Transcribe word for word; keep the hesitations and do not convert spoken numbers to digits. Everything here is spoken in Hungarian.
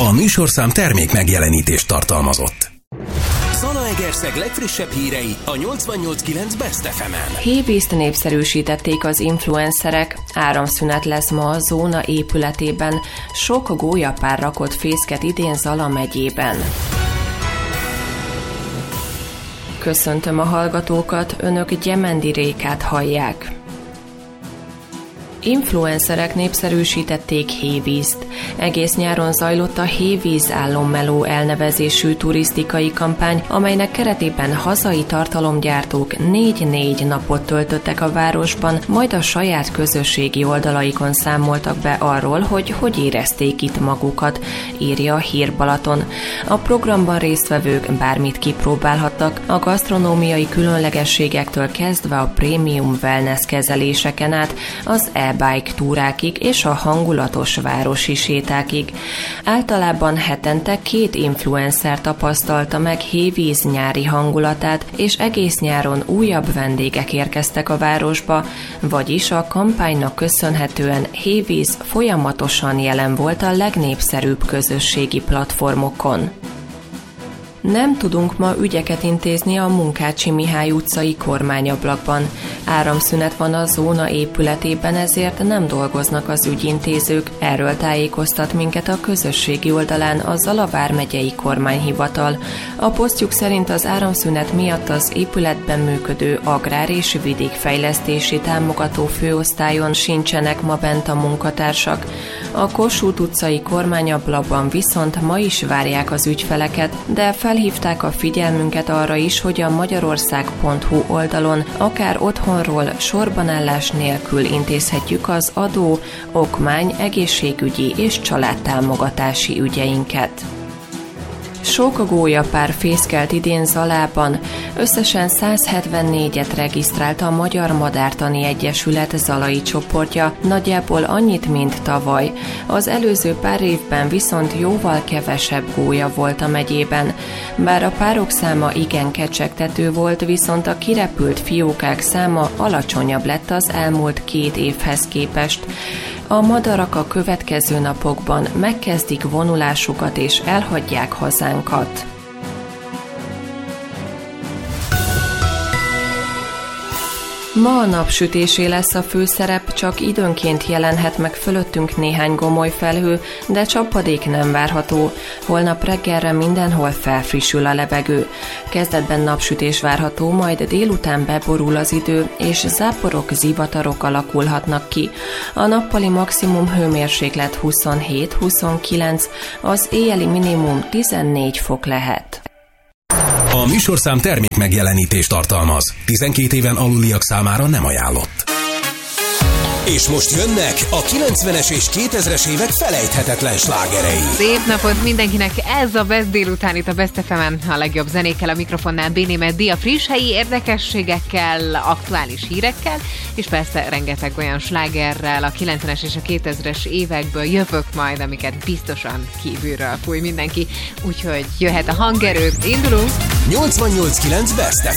A műsorszám termék megjelenítést tartalmazott. Zalaegerszeg legfrissebb hírei a nyolcvannyolc kilenc Best ef emen. Hévízt népszerűsítették az influencerek, áramszünet lesz ma a Zóna épületében, sok gólyapár rakott fészket idén Zala megyében. Köszöntöm a hallgatókat, önök Gyemendi Rékát hallják. Influencerek népszerűsítették Hévízt. Egész nyáron zajlott a Hévíz álommeló elnevezésű turisztikai kampány, amelynek keretében hazai tartalomgyártók négy-négy napot töltöttek a városban, majd a saját közösségi oldalaikon számoltak be arról, hogy hogy érezték itt magukat, írja a Hír Balaton. A programban résztvevők bármit kipróbálhattak, a gasztronómiai különlegességektől kezdve a prémium wellness kezeléseken át, az e-bike túrákig és a hangulatos városi sétákig. Általában hetente két influencer tapasztalta meg Hévíz nyári hangulatát, és egész nyáron újabb vendégek érkeztek a városba, vagyis a kampánynak köszönhetően Hévíz folyamatosan jelen volt a legnépszerűbb közösségi platformokon. Nem tudunk ma ügyeket intézni a Munkácsi Mihály utcai kormányablakban. Áramszünet van a Zóna épületében, ezért nem dolgoznak az ügyintézők, erről tájékoztat minket a közösségi oldalán a Zala vármegyei kormányhivatal. A posztjuk szerint az áramszünet miatt az épületben működő agrár- és vidékfejlesztési támogató főosztályon sincsenek ma bent a munkatársak. A Kossuth utcai kormányablakban viszont ma is várják az ügyfeleket, de fel Felhívták a figyelmünket arra is, hogy a magyarország pont hu oldalon akár otthonról sorbanállás nélkül intézhetjük az adó, okmány, egészségügyi és családtámogatási ügyeinket. Sok gólyapár fészkelt idén Zalában, összesen száz hetvennégyet regisztrált a Magyar Madártani Egyesület zalai csoportja, nagyjából annyit, mint tavaly. Az előző pár évben viszont jóval kevesebb gólya volt a megyében. Bár a párok száma igen kecsegtető volt, viszont a kirepült fiókák száma alacsonyabb lett az elmúlt két évhez képest. A madarak a következő napokban megkezdik vonulásukat és elhagyják hazánkat. Ma a napsütésé lesz a főszerep, csak időnként jelenhet meg fölöttünk néhány gomoly felhő, de csapadék nem várható. Holnap reggelre mindenhol felfrissül a levegő. Kezdetben napsütés várható, majd délután beborul az idő, és záporok, zivatarok alakulhatnak ki. A nappali maximum hőmérséklet huszonhét-huszonkilenc, az éjjeli minimum tizennégy fok lehet. A műsorszám termék megjelenítést tartalmaz. tizenkét éven aluliak számára nem ajánlott. És most jönnek a kilencvenes és kétezres évek felejthetetlen slágerei. Szép napot mindenkinek, ez a Best délután itt a Best ef emen, a legjobb zenékkel, a mikrofonnál Bénémet Dia, friss helyi érdekességekkel, aktuális hírekkel, és persze rengeteg olyan slágerrel a kilencvenes és a kétezres évekből jövök majd, amiket biztosan kívülről fúj mindenki, úgyhogy jöhet a hangerő, indulunk! nyolcvannyolc kilenc Best ef em.